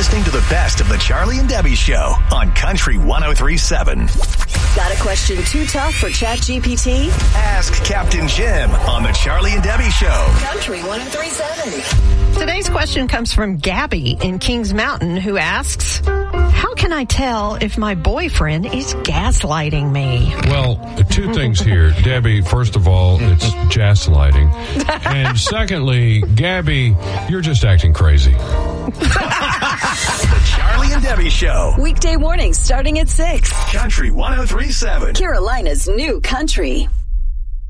listening to the best of the Charlie and Debbie Show on Country 103.7. Got a question too tough for ChatGPT? Ask Captain Jim on the Charlie and Debbie Show. Country 103.7. Today's question comes from Gabby in Kings Mountain, who asks, how can I tell if my boyfriend is gaslighting me? Well, two things here. Debbie, first of all, it's gaslighting. And secondly, Gabby, you're just acting crazy. The Charlie and Debbie Show. Weekday mornings starting at 6. Country 103.7. Carolina's new country.